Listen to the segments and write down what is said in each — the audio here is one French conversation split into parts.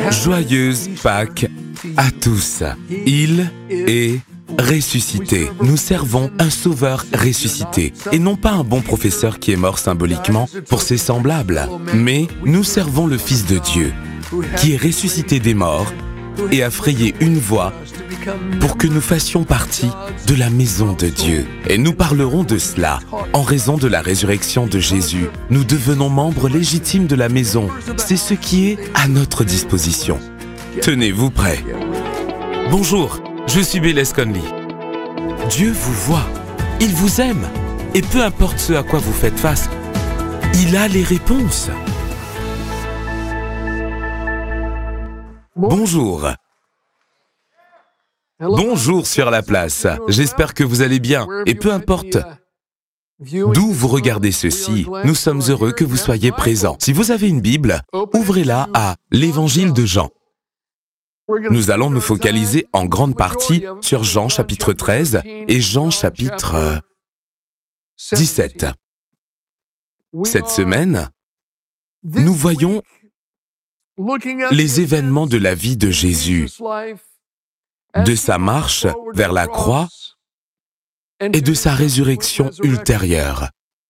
Joyeuse Pâques à tous. Il est ressuscité. Nous servons un sauveur ressuscité et non pas un bon professeur qui est mort symboliquement pour ses semblables, mais nous servons le Fils de Dieu qui est ressuscité des morts et a frayé une voie pour que nous fassions partie de la maison de Dieu. Et nous parlerons de cela. En raison de la résurrection de Jésus, nous devenons membres légitimes de la maison. C'est ce qui est à notre disposition. Tenez-vous prêts. Bonjour, je suis Bélez Conley. Dieu vous voit, il vous aime. Et peu importe ce à quoi vous faites face, il a les réponses. Bonjour. Bonjour sur la place, j'espère que vous allez bien, et peu importe d'où vous regardez ceci, nous sommes heureux que vous soyez présents. Si vous avez une Bible, ouvrez-la à l'Évangile de Jean. Nous allons nous focaliser en grande partie sur Jean chapitre 13 et Jean chapitre 17. Cette semaine, nous voyons les événements de la vie de Jésus, de sa marche vers la croix et de sa résurrection ultérieure.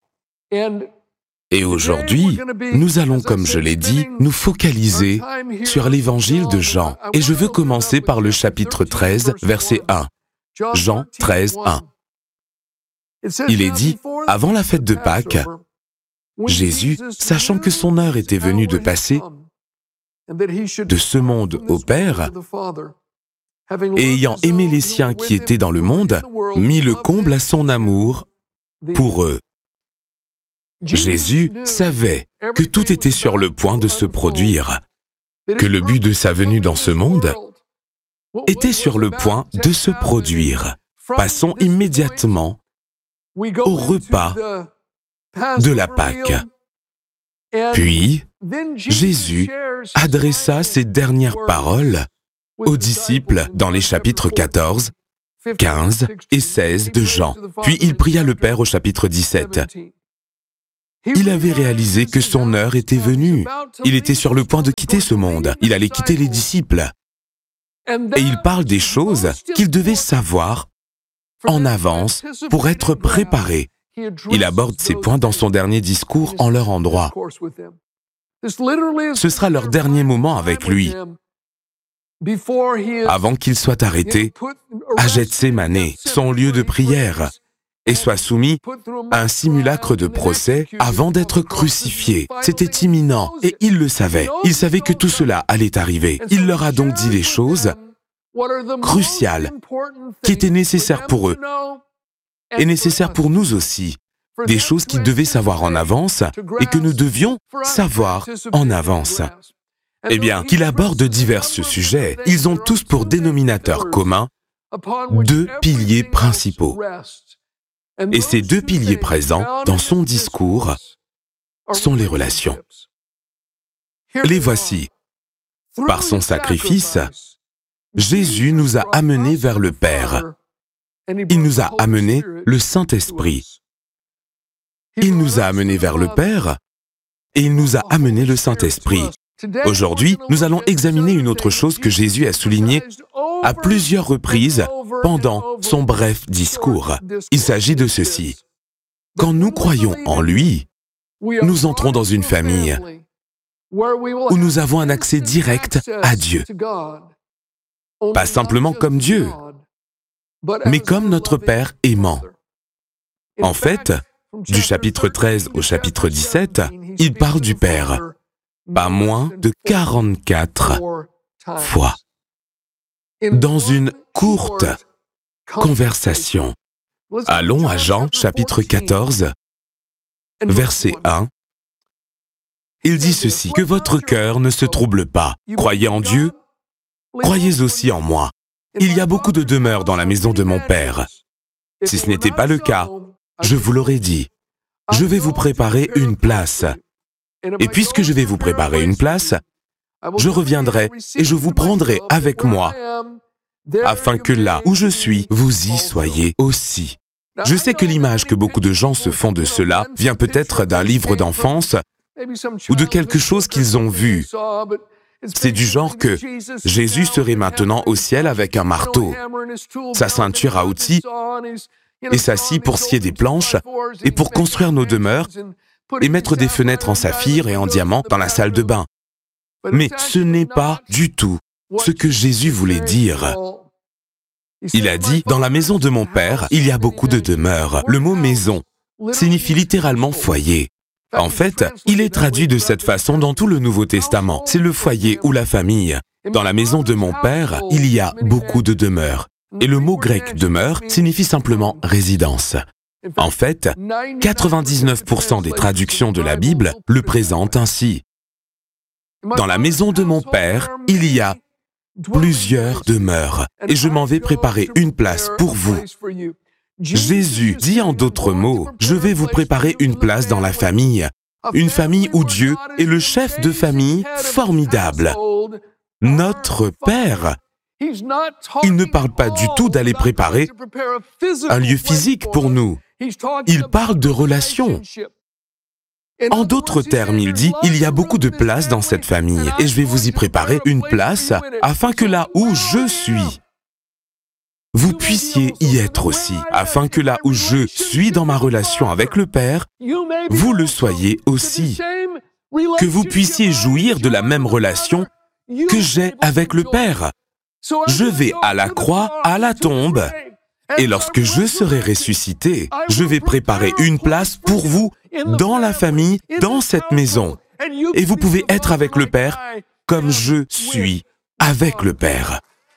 Et aujourd'hui, nous allons, comme je l'ai dit, nous focaliser sur l'évangile de Jean. Et je veux commencer par le chapitre 13, verset 1. Jean 13, 1. Il est dit, avant la fête de Pâques, Jésus, sachant que son heure était venue de passer de ce monde au Père, et ayant aimé les siens qui étaient dans le monde, mit le comble à son amour pour eux. Jésus savait que tout était sur le point de se produire, que le but de sa venue dans ce monde était sur le point de se produire. Passons immédiatement au repas de la Pâque. Puis, Jésus adressa ses dernières paroles aux disciples dans les chapitres 14, 15 et 16 de Jean. Puis il pria le Père au chapitre 17. Il avait réalisé que son heure était venue. Il était sur le point de quitter ce monde. Il allait quitter les disciples. Et il parle des choses qu'il devait savoir en avance pour être préparé. Il aborde ces points dans son dernier discours en leur endroit. Ce sera leur dernier moment avec lui, avant qu'il soit arrêté à Gethsémane, son lieu de prière, et soit soumis à un simulacre de procès avant d'être crucifié. C'était imminent, et il le savait. Il savait que tout cela allait arriver. Il leur a donc dit les choses cruciales qui étaient nécessaires pour eux, et nécessaires pour nous aussi. Des choses qu'ils devaient savoir en avance, et que nous devions savoir en avance. Eh bien, qu'il aborde divers sujets, ils ont tous pour dénominateur commun deux piliers principaux. Et ces deux piliers présents dans son discours sont les relations. Les voici. Par son sacrifice, Jésus nous a amenés vers le Père. Il nous a amenés le Saint-Esprit. Il nous a amenés vers le Père et il nous a amenés le Saint-Esprit. Aujourd'hui, nous allons examiner une autre chose que Jésus a soulignée à plusieurs reprises pendant son bref discours. Il s'agit de ceci. Quand nous croyons en lui, nous entrons dans une famille où nous avons un accès direct à Dieu. Pas simplement comme Dieu, mais comme notre Père aimant. En fait, du chapitre 13 au chapitre 17, il parle du Père. Pas moins de 44 fois. Dans une courte conversation. Allons à Jean, chapitre 14, verset 1. Il dit ceci, « Que votre cœur ne se trouble pas. Croyez en Dieu, croyez aussi en moi. Il y a beaucoup de demeures dans la maison de mon Père. Si ce n'était pas le cas, je vous l'aurais dit. Je vais vous préparer une place. Et puisque je vais vous préparer une place, je reviendrai et je vous prendrai avec moi, afin que là où je suis, vous y soyez aussi. » Je sais que l'image que beaucoup de gens se font de cela vient peut-être d'un livre d'enfance ou de quelque chose qu'ils ont vu. C'est du genre que Jésus serait maintenant au ciel avec un marteau, sa ceinture à outils et sa scie pour scier des planches et pour construire nos demeures et mettre des fenêtres en saphir et en diamant dans la salle de bain. Mais ce n'est pas du tout ce que Jésus voulait dire. Il a dit, « Dans la maison de mon Père, il y a beaucoup de demeures. » Le mot « maison » signifie littéralement « foyer ». En fait, il est traduit de cette façon dans tout le Nouveau Testament. C'est le foyer ou la famille. Dans la maison de mon Père, il y a beaucoup de demeures. Et le mot grec « demeure » signifie simplement « résidence ». En fait, 99% des traductions de la Bible le présentent ainsi. Dans la maison de mon Père, il y a plusieurs demeures, et je m'en vais préparer une place pour vous. Jésus dit en d'autres mots, « Je vais vous préparer une place dans la famille, une famille où Dieu est le chef de famille formidable, notre Père. » Il ne parle pas du tout d'aller préparer un lieu physique pour nous. Il parle de relations. En d'autres termes, il dit, il y a beaucoup de places dans cette famille et je vais vous y préparer une place afin que là où je suis, vous puissiez y être aussi, afin que là où je suis dans ma relation avec le Père, vous le soyez aussi, que vous puissiez jouir de la même relation que j'ai avec le Père. Je vais à la croix, à la tombe, et lorsque je serai ressuscité, je vais préparer une place pour vous dans la famille, dans cette maison. Et vous pouvez être avec le Père comme je suis avec le Père.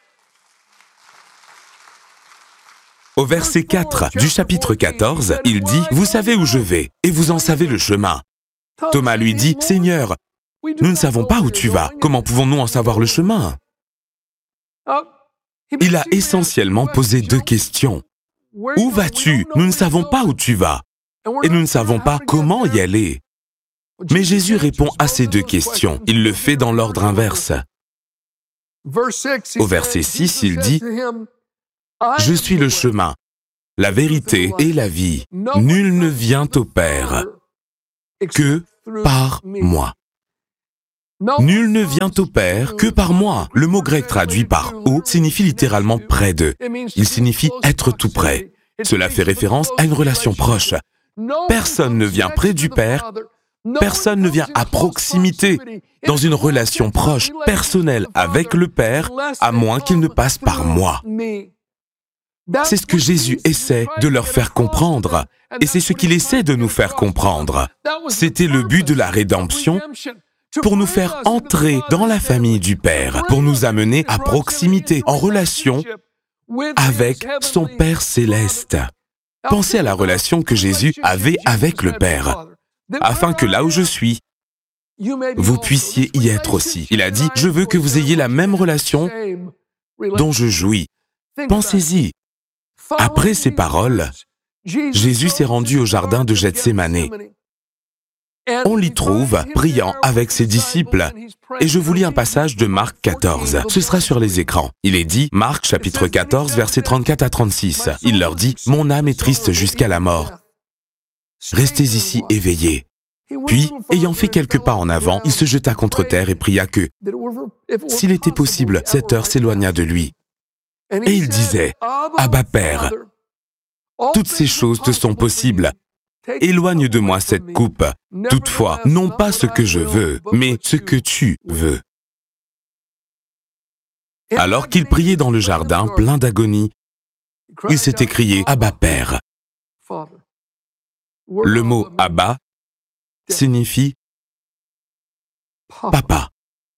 Au verset 4 du chapitre 14, il dit « Vous savez où je vais, et vous en savez le chemin. » Thomas lui dit « Seigneur, nous ne savons pas où tu vas. Comment pouvons-nous en savoir le chemin ?» Il a essentiellement posé deux questions. Où vas-tu? Nous ne savons pas où tu vas. Et nous ne savons pas comment y aller. Mais Jésus répond à ces deux questions. Il le fait dans l'ordre inverse. Au verset 6, il dit « Je suis le chemin, la vérité et la vie. Nul ne vient au Père que par moi. » Nul ne vient au Père que par moi. Le mot grec traduit par « au » signifie littéralement « près de ». Il signifie « être tout près ». Cela fait référence à une relation proche. Personne ne vient près du Père, personne ne vient à proximité, dans une relation proche, personnelle avec le Père, à moins qu'il ne passe par moi. C'est ce que Jésus essaie de leur faire comprendre, et c'est ce qu'il essaie de nous faire comprendre. C'était le but de la rédemption, pour nous faire entrer dans la famille du Père, pour nous amener à proximité, en relation avec son Père céleste. Pensez à la relation que Jésus avait avec le Père, afin que là où je suis, vous puissiez y être aussi. Il a dit, « Je veux que vous ayez la même relation dont je jouis. » Pensez-y. Après ces paroles, Jésus s'est rendu au jardin de Gethsémané. On l'y trouve priant avec ses disciples. Et je vous lis un passage de Marc 14. Ce sera sur les écrans. Il est dit, Marc chapitre 14, versets 34 à 36. Il leur dit, « Mon âme est triste jusqu'à la mort. Restez ici éveillés. » Puis, ayant fait quelques pas en avant, il se jeta contre terre et pria que, s'il était possible, cette heure s'éloignât de lui. Et il disait, « Abba Père, toutes ces choses te sont possibles. Éloigne de moi cette coupe. Toutefois, non pas ce que je veux, mais ce que tu veux. » Alors qu'il priait dans le jardin, plein d'agonie, il s'est écrié « Abba Père ». Le mot « Abba » signifie « papa ».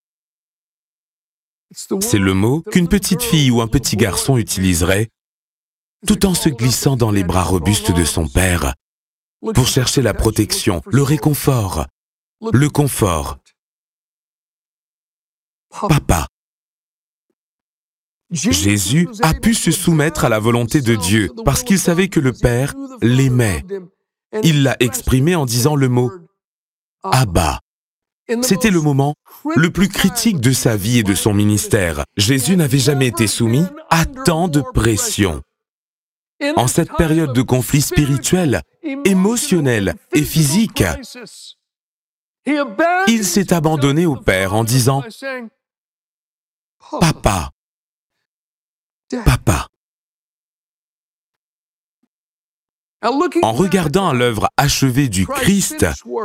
C'est le mot qu'une petite fille ou un petit garçon utiliserait tout en se glissant dans les bras robustes de son père pour chercher la protection, le réconfort, le confort. Papa. Jésus a pu se soumettre à la volonté de Dieu parce qu'il savait que le Père l'aimait. Il l'a exprimé en disant le mot « Abba ». C'était le moment le plus critique de sa vie et de son ministère. Jésus n'avait jamais été soumis à tant de pression. En cette période de conflit spirituel, émotionnel et physique, il s'est abandonné au Père en disant Papa, papa. En regardant à l'œuvre achevée du Christ,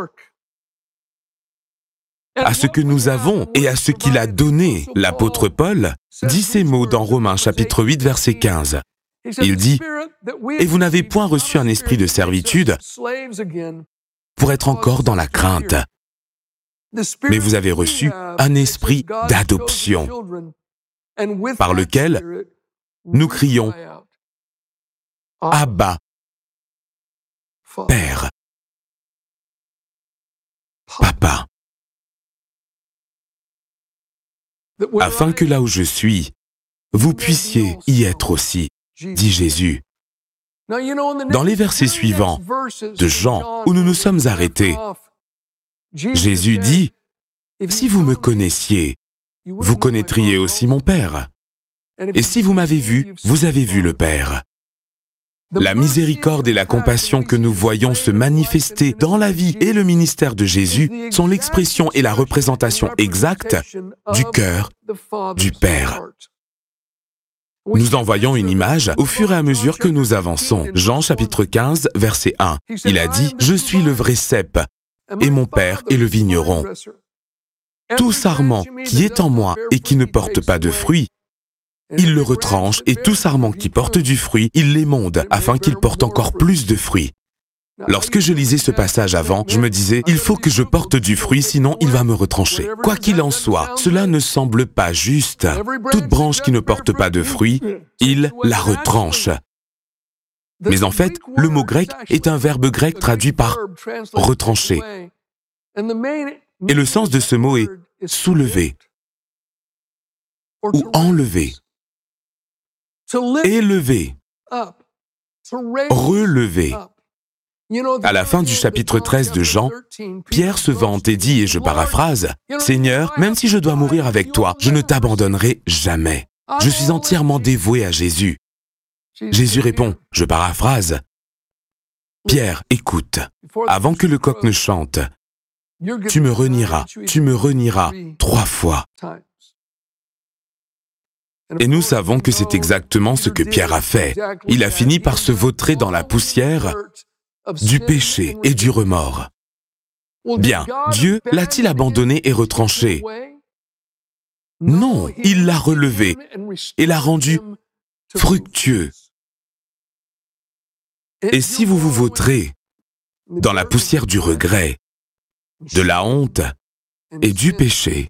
à ce que nous avons et à ce qu'il a donné, l'apôtre Paul dit ces mots dans Romains chapitre 8, verset 15. Il dit, « Et vous n'avez point reçu un esprit de servitude pour être encore dans la crainte, mais vous avez reçu un esprit d'adoption, par lequel nous crions « Abba, Père, Papa ». Afin que là où je suis, vous puissiez y être aussi, dit Jésus. Dans les versets suivants de Jean, où nous nous sommes arrêtés, Jésus dit, « Si vous me connaissiez, vous connaîtriez aussi mon Père. Et si vous m'avez vu, vous avez vu le Père. » La miséricorde et la compassion que nous voyons se manifester dans la vie et le ministère de Jésus sont l'expression et la représentation exacte du cœur du Père. Nous en voyons une image au fur et à mesure que nous avançons. Jean chapitre 15, verset 1. Il a dit, « Je suis le vrai cep, et mon Père est le vigneron. Tout sarment qui est en moi et qui ne porte pas de fruit, il le retranche, et tout sarment qui porte du fruit, il l'émonde, afin qu'il porte encore plus de fruits. » Lorsque je lisais ce passage avant, je me disais, il faut que je porte du fruit, sinon il va me retrancher. Quoi qu'il en soit, cela ne semble pas juste. Toute branche qui ne porte pas de fruit, il la retranche. Mais en fait, le mot grec est un verbe grec traduit par « retrancher ». Et le sens de ce mot est « soulever » ou « enlever ». Élever, relever. À la fin du chapitre 13 de Jean, Pierre se vante et dit, et je paraphrase, « Seigneur, même si je dois mourir avec toi, je ne t'abandonnerai jamais. Je suis entièrement dévoué à Jésus. » Jésus répond, je paraphrase, « Pierre, écoute, avant que le coq ne chante, tu me renieras 3 fois. » Et nous savons que c'est exactement ce que Pierre a fait. Il a fini par se vautrer dans la poussière du péché et du remords. Bien, Dieu l'a-t-il abandonné et retranché? Non, il l'a relevé et l'a rendu fructueux. Et si vous vous vautrez dans la poussière du regret, de la honte et du péché,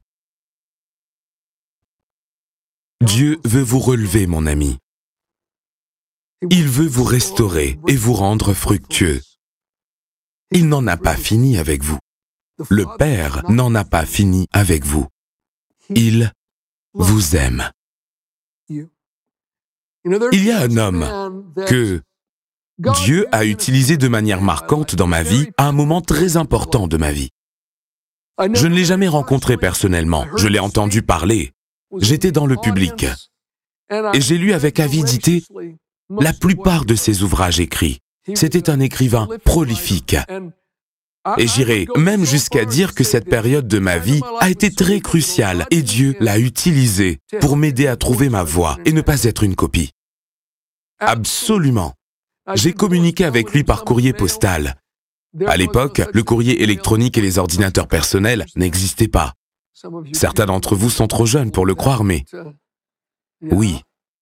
Dieu veut vous relever, mon ami. Il veut vous restaurer et vous rendre fructueux. Il n'en a pas fini avec vous. Le Père n'en a pas fini avec vous. Il vous aime. Il y a un homme que Dieu a utilisé de manière marquante dans ma vie à un moment très important de ma vie. Je ne l'ai jamais rencontré personnellement, je l'ai entendu parler. J'étais dans le public et j'ai lu avec avidité la plupart de ses ouvrages écrits. C'était un écrivain prolifique. Et j'irai même jusqu'à dire que cette période de ma vie a été très cruciale et Dieu l'a utilisée pour m'aider à trouver ma voie et ne pas être une copie. Absolument. J'ai communiqué avec lui par courrier postal. À l'époque, le courrier électronique et les ordinateurs personnels n'existaient pas. Certains d'entre vous sont trop jeunes pour le croire, mais oui.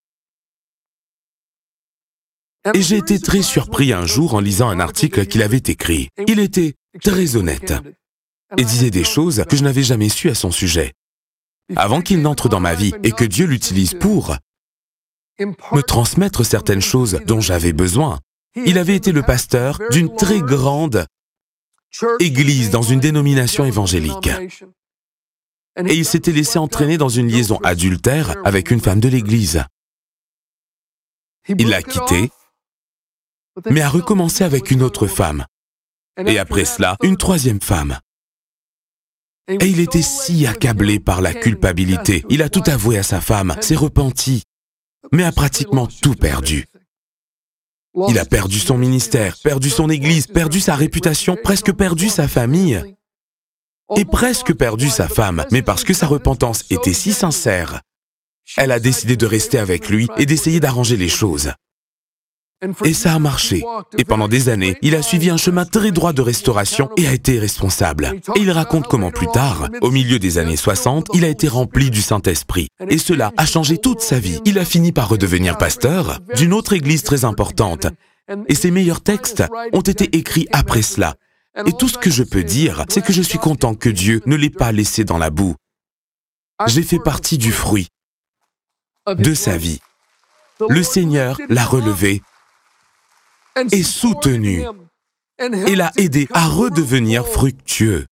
Et j'ai été très surpris un jour en lisant un article qu'il avait écrit. Il était très honnête et disait des choses que je n'avais jamais su à son sujet. Avant qu'il n'entre dans ma vie et que Dieu l'utilise pour me transmettre certaines choses dont j'avais besoin, il avait été le pasteur d'une très grande église dans une dénomination évangélique. Et il s'était laissé entraîner dans une liaison adultère avec une femme de l'église. Il l'a quittée, mais a recommencé avec une autre femme. Et après cela, une 3e femme. Et il était si accablé par la culpabilité. Il a tout avoué à sa femme, s'est repenti, mais a pratiquement tout perdu. Il a perdu son ministère, perdu son église, perdu sa réputation, presque perdu sa famille. Et presque perdu sa femme, mais parce que sa repentance était si sincère, Elle a décidé de rester avec lui et d'essayer d'arranger les choses. Et ça a marché. Et pendant des années, il a suivi un chemin très droit de restauration et a été responsable. Et il raconte comment plus tard, au milieu des années 60, il a été rempli du Saint-Esprit. Et cela a changé toute sa vie. Il a fini par redevenir pasteur d'une autre église très importante. Et ses meilleurs textes ont été écrits après cela. Et tout ce que je peux dire, c'est que je suis content que Dieu ne l'ait pas laissé dans la boue. J'ai fait partie du fruit de sa vie. Le Seigneur l'a relevé et soutenu et l'a aidé à redevenir fructueux.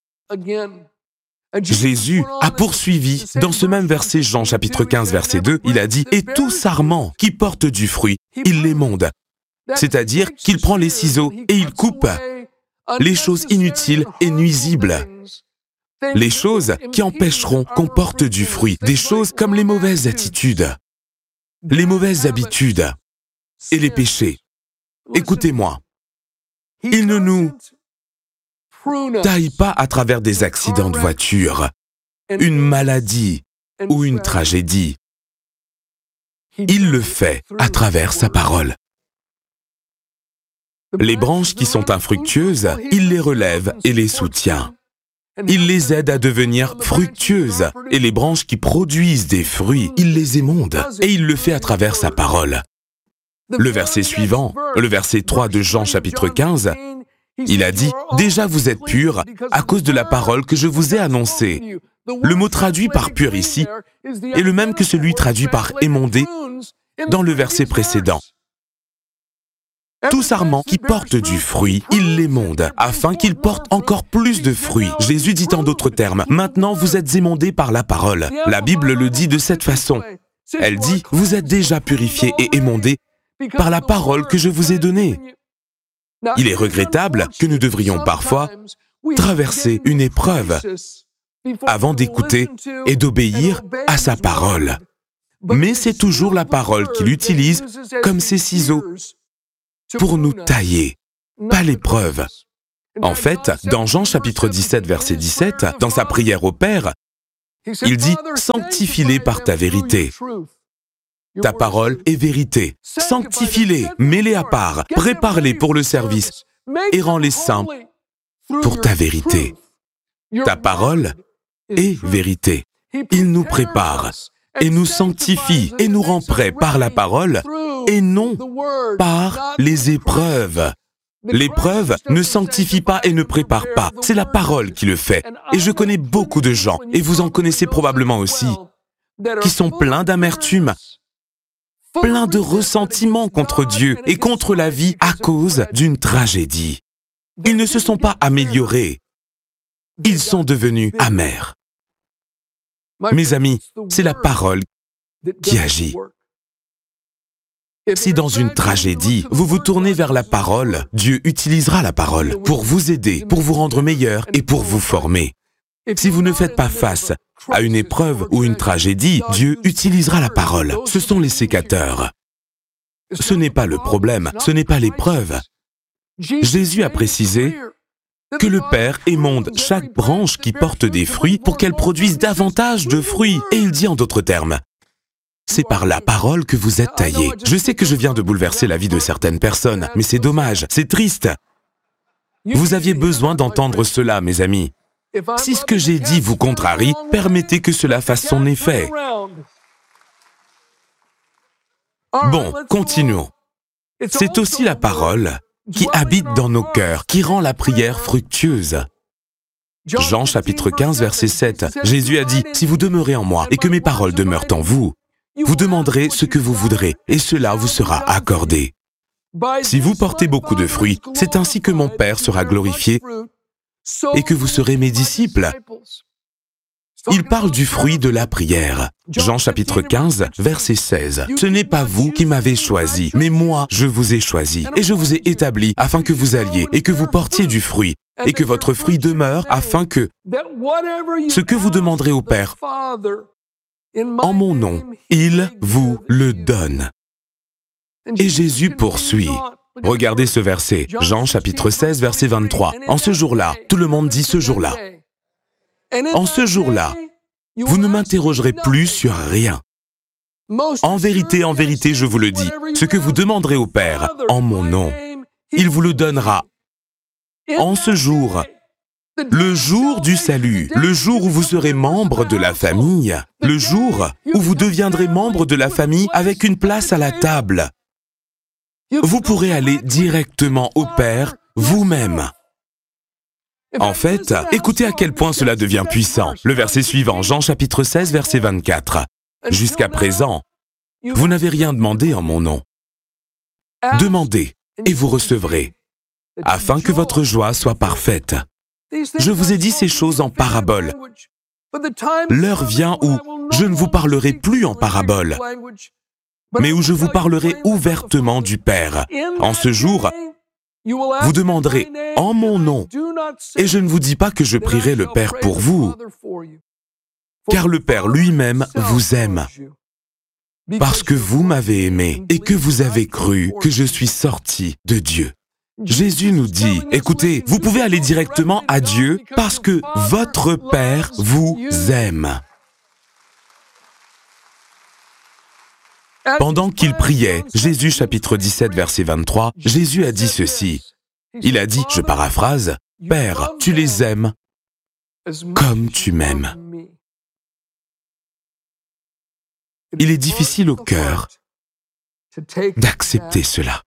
Jésus a poursuivi dans ce même verset, Jean chapitre 15, verset 2, il a dit « Et tout sarment qui porte du fruit, il l'émonde ». C'est-à-dire qu'il prend les ciseaux et il coupe les choses inutiles et nuisibles. Les choses qui empêcheront qu'on porte du fruit, des choses comme les mauvaises attitudes, les mauvaises habitudes et les péchés. Écoutez-moi, il ne nous taille pas à travers des accidents de voiture, une maladie ou une tragédie. Il le fait à travers sa parole. Les branches qui sont infructueuses, il les relève et les soutient. Il les aide à devenir fructueuses. Et les branches qui produisent des fruits, il les émonde. Et il le fait à travers sa parole. Le verset suivant, le verset 3 de Jean chapitre 15, il a dit « Déjà vous êtes purs à cause de la parole que je vous ai annoncée ». Le mot traduit par « pur » ici est le même que celui traduit par « émondé » dans le verset précédent. Tout sarment qui porte du fruit, il l'émonde, afin qu'il porte encore plus de fruits. Jésus dit en d'autres termes, « Maintenant vous êtes émondés par la parole ». La Bible le dit de cette façon. Elle dit, « Vous êtes déjà purifiés et émondés par la parole que je vous ai donnée ». Il est regrettable que nous devrions parfois traverser une épreuve avant d'écouter et d'obéir à sa parole. Mais c'est toujours la parole qu'il utilise comme ses ciseaux pour nous tailler, pas l'épreuve. En fait, dans Jean chapitre 17, verset 17, dans sa prière au Père, il dit « Sanctifie-les par ta vérité ». Ta parole est vérité. Sanctifie-les, mets-les à part, prépare-les pour le service et rends-les saints pour ta vérité. Ta parole est vérité. Il nous prépare et nous sanctifie et nous rend prêts par la parole et non par les épreuves. L'épreuve ne sanctifie pas et ne prépare pas. C'est la parole qui le fait. Et je connais beaucoup de gens, et vous en connaissez probablement aussi, qui sont pleins d'amertume, pleins de ressentiment contre Dieu et contre la vie à cause d'une tragédie. Ils ne se sont pas améliorés. Ils sont devenus amers. Mes amis, c'est la parole qui agit. Si dans une tragédie, vous vous tournez vers la parole, Dieu utilisera la parole pour vous aider, pour vous rendre meilleur et pour vous former. Si vous ne faites pas face à une épreuve ou une tragédie, Dieu utilisera la parole. Ce sont les sécateurs. Ce n'est pas le problème, ce n'est pas l'épreuve. Jésus a précisé que le Père émonde chaque branche qui porte des fruits pour qu'elle produise davantage de fruits. Et il dit en d'autres termes, c'est par la parole que vous êtes taillés. Je sais que je viens de bouleverser la vie de certaines personnes, mais c'est dommage, c'est triste. Vous aviez besoin d'entendre cela, mes amis. Si ce que j'ai dit vous contrarie, permettez que cela fasse son effet. Bon, continuons. C'est aussi la parole qui habite dans nos cœurs, qui rend la prière fructueuse. Jean chapitre 15, verset 7, Jésus a dit, « Si vous demeurez en moi et que mes paroles demeurent en vous, vous demanderez ce que vous voudrez et cela vous sera accordé. Si vous portez beaucoup de fruits, c'est ainsi que mon Père sera glorifié et que vous serez mes disciples. » Il parle du fruit de la prière. Jean chapitre 15, verset 16. « Ce n'est pas vous qui m'avez choisi, mais moi je vous ai choisi, et je vous ai établi afin que vous alliez et que vous portiez du fruit, et que votre fruit demeure afin que ce que vous demanderez au Père en mon nom, il vous le donne. » Et Jésus poursuit. Regardez ce verset, Jean chapitre 16, verset 23. En ce jour-là, tout le monde dit ce jour-là. En ce jour-là, vous ne m'interrogerez plus sur rien. En vérité, je vous le dis, ce que vous demanderez au Père en mon nom, il vous le donnera. En ce jour, le jour du salut, le jour où vous serez membre de la famille, le jour où vous deviendrez membre de la famille avec une place à la table, vous pourrez aller directement au Père vous-même. En fait, écoutez à quel point cela devient puissant. Le verset suivant, Jean chapitre 16, verset 24. Jusqu'à présent, vous n'avez rien demandé en mon nom. Demandez et vous recevrez, afin que votre joie soit parfaite. Je vous ai dit ces choses en parabole. L'heure vient où je ne vous parlerai plus en parabole, mais où je vous parlerai ouvertement du Père. En ce jour, vous demanderez en mon nom, et je ne vous dis pas que je prierai le Père pour vous, car le Père lui-même vous aime, parce que vous m'avez aimé et que vous avez cru que je suis sorti de Dieu. Jésus nous dit, écoutez, vous pouvez aller directement à Dieu parce que votre Père vous aime. Pendant qu'il priait, Jésus chapitre 17, verset 23, Jésus a dit ceci. Il a dit, je paraphrase, « Père, tu les aimes comme tu m'aimes. » Il est difficile au cœur d'accepter cela.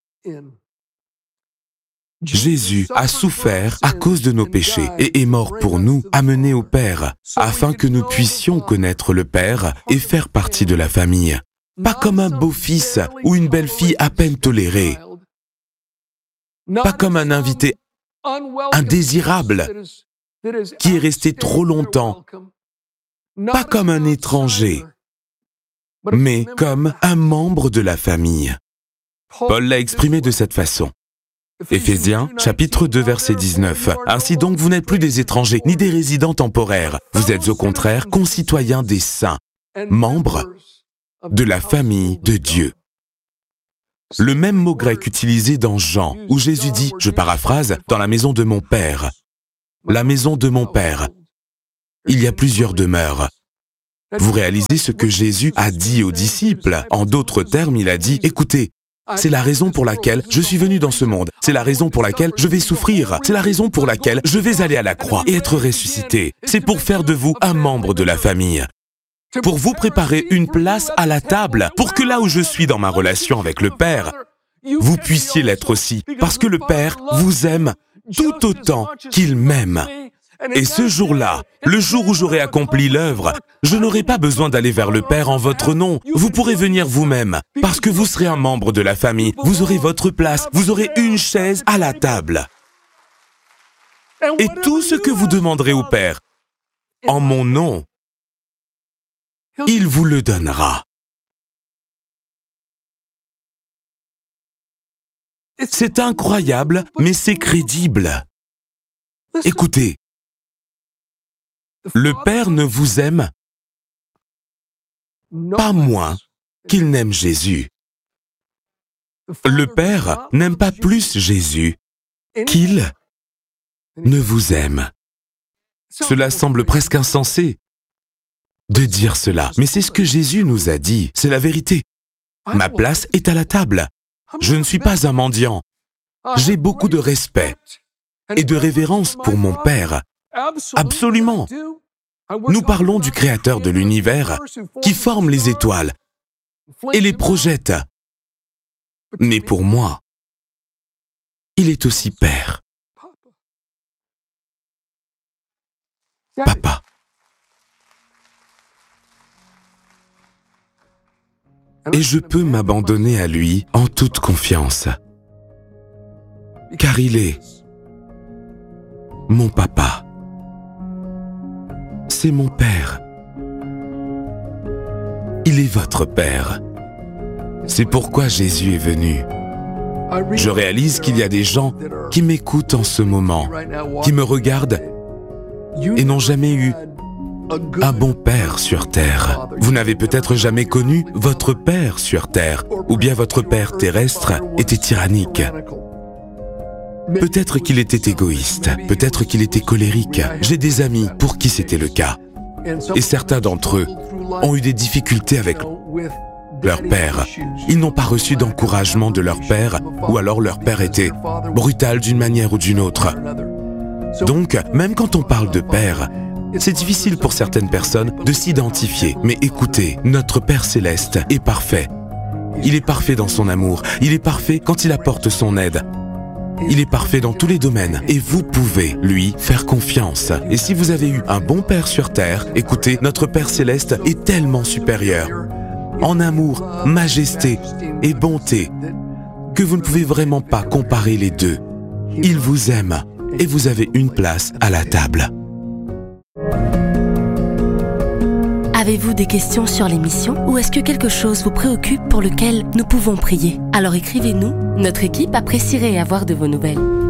Jésus a souffert à cause de nos péchés et est mort pour nous, amené au Père, afin que nous puissions connaître le Père et faire partie de la famille. Pas comme un beau-fils ou une belle-fille à peine tolérée. Pas comme un invité indésirable qui est resté trop longtemps. Pas comme un étranger, mais comme un membre de la famille. Paul l'a exprimé de cette façon. Éphésiens, chapitre 2, verset 19. Ainsi donc, vous n'êtes plus des étrangers, ni des résidents temporaires. Vous êtes au contraire concitoyens des saints, membres de la famille de Dieu. Le même mot grec utilisé dans Jean, où Jésus dit, je paraphrase, dans la maison de mon Père. La maison de mon Père. Il y a plusieurs demeures. Vous réalisez ce que Jésus a dit aux disciples. En d'autres termes, il a dit, écoutez, c'est la raison pour laquelle je suis venu dans ce monde. C'est la raison pour laquelle je vais souffrir. C'est la raison pour laquelle je vais aller à la croix et être ressuscité. C'est pour faire de vous un membre de la famille. Pour vous préparer une place à la table, pour que là où je suis dans ma relation avec le Père, vous puissiez l'être aussi, parce que le Père vous aime tout autant qu'il m'aime. Et ce jour-là, le jour où j'aurai accompli l'œuvre, je n'aurai pas besoin d'aller vers le Père en votre nom. Vous pourrez venir vous-même, parce que vous serez un membre de la famille. Vous aurez votre place, vous aurez une chaise à la table. Et tout ce que vous demanderez au Père, en mon nom, il vous le donnera. C'est incroyable, mais c'est crédible. Écoutez, le Père ne vous aime pas moins qu'il n'aime Jésus. Le Père n'aime pas plus Jésus qu'il ne vous aime. Cela semble presque insensé de dire cela, mais c'est ce que Jésus nous a dit, c'est la vérité. Ma place est à la table. Je ne suis pas un mendiant. J'ai beaucoup de respect et de révérence pour mon Père. Absolument. Nous parlons du Créateur de l'univers qui forme les étoiles et les projette. Mais pour moi, il est aussi Père. Papa. Et je peux m'abandonner à lui en toute confiance. Car il est mon papa. C'est mon Père. Il est votre Père. C'est pourquoi Jésus est venu. Je réalise qu'il y a des gens qui m'écoutent en ce moment, qui me regardent et n'ont jamais eu un bon Père sur terre. Vous n'avez peut-être jamais connu votre Père sur terre, ou bien votre Père terrestre était tyrannique. Peut-être qu'il était égoïste, peut-être qu'il était colérique. J'ai des amis pour qui c'était le cas. Et certains d'entre eux ont eu des difficultés avec leur père. Ils n'ont pas reçu d'encouragement de leur père, ou alors leur père était brutal d'une manière ou d'une autre. Donc, même quand on parle de père, c'est difficile pour certaines personnes de s'identifier. Mais écoutez, notre Père Céleste est parfait. Il est parfait dans son amour. Il est parfait quand il apporte son aide. Il est parfait dans tous les domaines et vous pouvez lui faire confiance. Et si vous avez eu un bon Père sur terre, écoutez, notre Père Céleste est tellement supérieur, en amour, majesté et bonté, que vous ne pouvez vraiment pas comparer les deux. Il vous aime et vous avez une place à la table. Avez-vous des questions sur l'émission ou est-ce que quelque chose vous préoccupe pour lequel nous pouvons prier? Alors écrivez-nous, notre équipe apprécierait avoir de vos nouvelles.